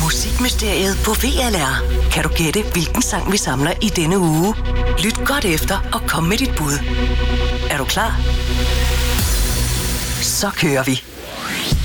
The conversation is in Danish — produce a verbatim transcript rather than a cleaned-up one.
Musikmysteriet på V L R. Kan du gætte, hvilken sang vi samler i denne uge? Lyt godt efter og kom med dit bud. Er du klar? Så kører vi.